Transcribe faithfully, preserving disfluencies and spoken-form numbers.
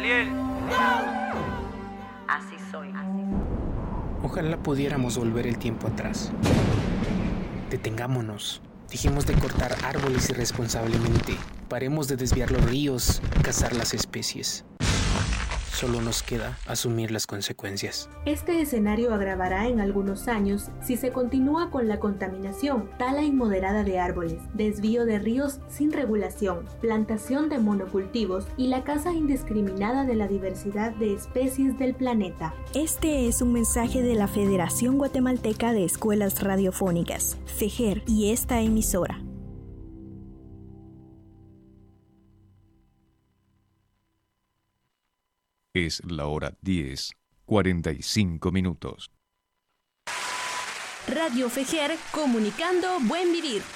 Gamaliel. Así soy. Ojalá pudiéramos volver el tiempo atrás. Detengámonos. Dejemos de cortar árboles irresponsablemente. Paremos de desviar los ríos, cazar las especies. Solo nos queda asumir las consecuencias. Este escenario agravará en algunos años si se continúa con la contaminación, tala inmoderada de árboles, desvío de ríos sin regulación, plantación de monocultivos y la caza indiscriminada de la diversidad de especies del planeta. Este es un mensaje de la Federación Guatemalteca de Escuelas Radiofónicas, FEGER, y esta emisora. Es la hora diez, cuarenta y cinco minutos. Radio FEGER, comunicando buen vivir.